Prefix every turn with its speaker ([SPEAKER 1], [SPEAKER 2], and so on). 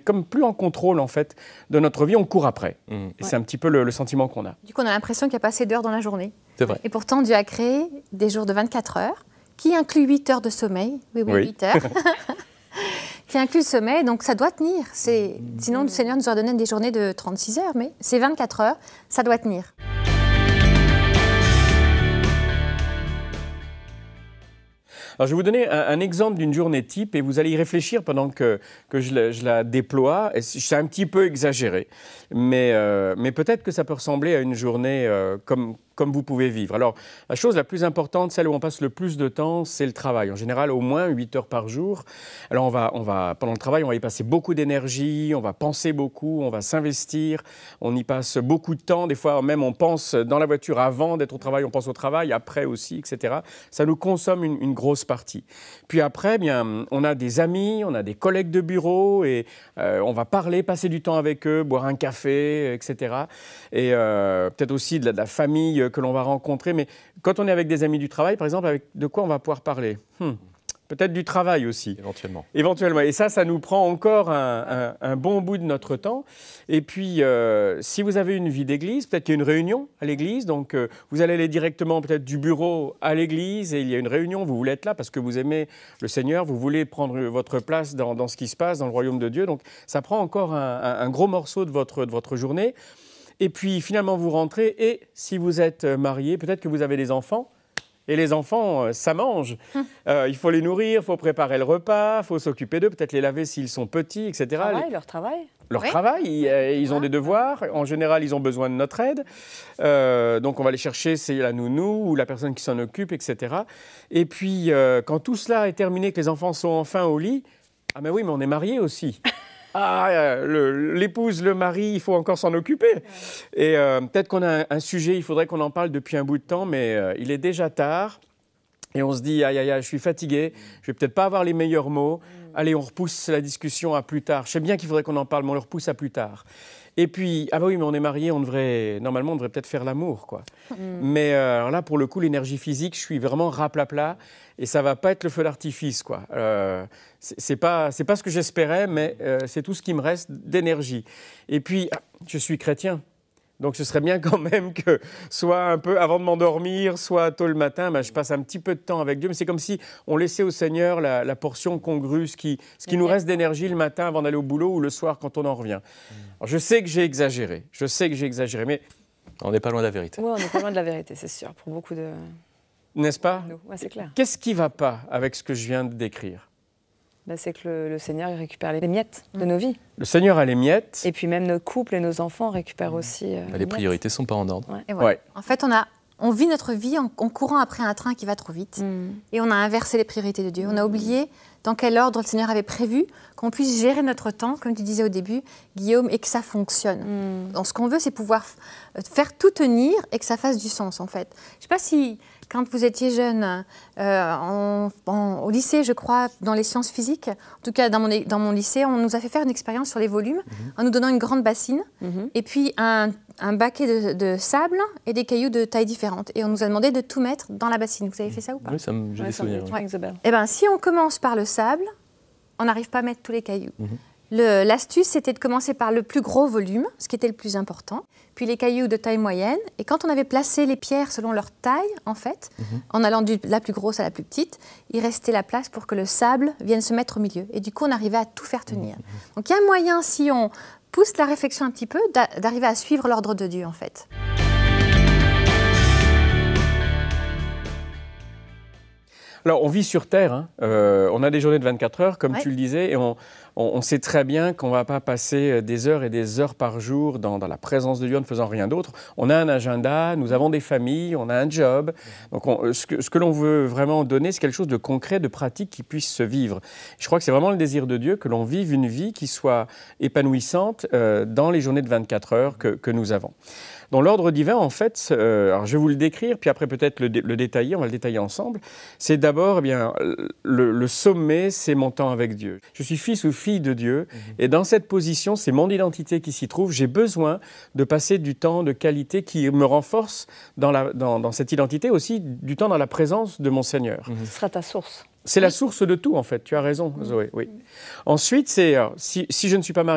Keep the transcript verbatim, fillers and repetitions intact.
[SPEAKER 1] comme plus en contrôle en fait de notre vie, on court après. Mmh. Et ouais. c'est un petit peu le, le sentiment qu'on a.
[SPEAKER 2] Du coup, on a l'impression qu'il n'y a pas assez d'heures dans la journée.
[SPEAKER 3] C'est vrai.
[SPEAKER 2] Et pourtant, Dieu a créé des jours de vingt-quatre heures, qui incluent huit heures de sommeil. Oui, oui, oui. huit heures. qui inclut le sommeil, donc ça doit tenir. C'est... Sinon, le Seigneur nous aurait donné des journées de trente-six heures, mais c'est vingt-quatre heures, ça doit tenir.
[SPEAKER 1] Alors, je vais vous donner un, un exemple d'une journée type et vous allez y réfléchir pendant que, que je, la, je la déploie. Et c'est un petit peu exagéré, mais, euh, mais peut-être que ça peut ressembler à une journée euh, comme, comme vous pouvez vivre. Alors, la chose la plus importante, celle où on passe le plus de temps, c'est le travail. En général, au moins huit heures par jour. Alors, on va, on va, pendant le travail, on va y passer beaucoup d'énergie, on va penser beaucoup, on va s'investir, on y passe beaucoup de temps. Des fois, même, on pense dans la voiture avant d'être au travail, on pense au travail, après aussi, et cetera. Ça nous consomme une, une grosse partie. Puis après, eh bien, on a des amis, on a des collègues de bureau et euh, on va parler, passer du temps avec eux, boire un café, et cetera. Et euh, peut-être aussi de la, de la famille que l'on va rencontrer. Mais quand on est avec des amis du travail, par exemple, avec de quoi on va pouvoir parler hmm. Peut-être du travail aussi.
[SPEAKER 3] Éventuellement.
[SPEAKER 1] Éventuellement. Et ça, ça nous prend encore un, un, un bon bout de notre temps. Et puis, euh, si vous avez une vie d'église, peut-être qu'il y a une réunion à l'église. Donc, euh, vous allez aller directement peut-être du bureau à l'église et il y a une réunion. Vous voulez être là parce que vous aimez le Seigneur. Vous voulez prendre votre place dans, dans ce qui se passe dans le royaume de Dieu. Donc, ça prend encore un, un, un gros morceau de votre, de votre journée. Et puis, finalement, vous rentrez. Et si vous êtes marié, peut-être que vous avez des enfants. Et les enfants, ça mange. Hum. Euh, il faut les nourrir, il faut préparer le repas, il faut s'occuper d'eux, peut-être les laver s'ils sont petits, et cetera.
[SPEAKER 4] Travail,
[SPEAKER 1] les...
[SPEAKER 4] Leur travail.
[SPEAKER 1] Leur
[SPEAKER 4] oui.
[SPEAKER 1] travail, ils, ils ont des devoirs. En général, ils ont besoin de notre aide. Euh, donc, on va les chercher, c'est la nounou ou la personne qui s'en occupe, et cetera. Et puis, euh, quand tout cela est terminé, que les enfants sont enfin au lit, ah mais oui, mais on est mariés aussi. Ah, le, l'épouse, le mari, il faut encore s'en occuper. Ouais. Et euh, peut-être qu'on a un, un sujet, il faudrait qu'on en parle depuis un bout de temps, mais euh, il est déjà tard. Et on se dit, aïe, aïe, aïe, je suis fatigué, je vais peut-être pas avoir les meilleurs mots. Mm. Allez, on repousse la discussion à plus tard. Je sais bien qu'il faudrait qu'on en parle, mais on le repousse à plus tard. Et puis, ah bah oui, mais on est mariés, on devrait, normalement, on devrait peut-être faire l'amour, quoi. Mm. Mais euh, alors là, pour le coup, l'énergie physique, je suis vraiment raplapla. Et ça va pas être le feu d'artifice, quoi. Euh, c'est, c'est pas, c'est pas ce que j'espérais, mais euh, c'est tout ce qui me reste d'énergie. Et puis, je suis chrétien. Donc, ce serait bien quand même que, soit un peu avant de m'endormir, soit tôt le matin, ben, je passe un petit peu de temps avec Dieu. Mais c'est comme si on laissait au Seigneur la, la portion congrue, ce qui, ce qui nous reste d'énergie le matin avant d'aller au boulot ou le soir quand on en revient. Alors, je sais que j'ai exagéré. Je sais que j'ai exagéré, mais...
[SPEAKER 3] On n'est pas loin de la vérité.
[SPEAKER 4] Oui, on n'est pas loin de la vérité, c'est sûr, pour beaucoup de...
[SPEAKER 1] N'est-ce pas ?
[SPEAKER 4] Ouais, c'est clair.
[SPEAKER 1] Qu'est-ce qui ne va pas avec ce que je viens de décrire ?
[SPEAKER 4] Ben, c'est que le, le Seigneur il récupère les miettes de nos vies.
[SPEAKER 1] Le Seigneur a les miettes.
[SPEAKER 4] Et puis même nos couples et nos enfants récupèrent aussi euh,
[SPEAKER 3] ben, les, les priorités ne sont pas en ordre.
[SPEAKER 2] Ouais. Et voilà. Ouais. En fait, on, a, on vit notre vie en, en courant après un train qui va trop vite. Mm. Et on a inversé les priorités de Dieu. On a oublié dans quel ordre le Seigneur avait prévu qu'on puisse gérer notre temps, comme tu disais au début, Guillaume, et que ça fonctionne. Mm. Donc, ce qu'on veut, c'est pouvoir f- faire tout tenir et que ça fasse du sens, en fait. Je ne sais pas si... Quand vous étiez jeune, euh, en, en, au lycée, je crois, dans les sciences physiques, en tout cas dans mon, dans mon lycée, on nous a fait faire une expérience sur les volumes mm-hmm. en nous donnant une grande bassine mm-hmm. et puis un, un baquet de, de sable et des cailloux de tailles différentes. Et on nous a demandé de tout mettre dans la bassine. Vous avez fait ça ou pas ?
[SPEAKER 3] Oui, ça me, j'ai ouais, des souvenirs.
[SPEAKER 4] Ouais.
[SPEAKER 2] Ouais. Eh bien, si on commence par le sable, on n'arrive pas à mettre tous les cailloux. Mm-hmm. Le, l'astuce, c'était de commencer par le plus gros volume, ce qui était le plus important, puis les cailloux de taille moyenne. Et quand on avait placé les pierres selon leur taille, en fait, mmh. en allant de la plus grosse à la plus petite, il restait la place pour que le sable vienne se mettre au milieu. Et du coup, on arrivait à tout faire tenir. Mmh. Donc, il y a un moyen, si on pousse la réflexion un petit peu, d'a- d'arriver à suivre l'ordre de Dieu, en fait.
[SPEAKER 1] Alors, on vit sur Terre, hein. euh, on a des journées de vingt-quatre heures, comme ouais. tu le disais, et on, on, on sait très bien qu'on ne va pas passer des heures et des heures par jour dans, dans la présence de Dieu en ne faisant rien d'autre. On a un agenda, nous avons des familles, on a un job. Donc, on, ce, que, ce que l'on veut vraiment donner, c'est quelque chose de concret, de pratique qui puisse se vivre. Je crois que c'est vraiment le désir de Dieu que l'on vive une vie qui soit épanouissante euh, dans les journées de vingt-quatre heures que, que nous avons. Dans l'ordre divin, en fait, euh, alors je vais vous le décrire, puis après peut-être le, dé- le détailler, on va le détailler ensemble. C'est d'abord, eh bien, le, le sommet, c'est mon temps avec Dieu. Je suis fils ou fille de Dieu, mmh. et dans cette position, c'est mon identité qui s'y trouve. J'ai besoin de passer du temps de qualité qui me renforce dans, la, dans, dans cette identité, aussi du temps dans la présence de mon Seigneur.
[SPEAKER 4] Mmh. Ce sera ta source.
[SPEAKER 1] C'est oui. la source de tout, en fait. Tu as raison, Zoé. Oui. Ensuite, c'est, alors, si, si je ne suis pas marié,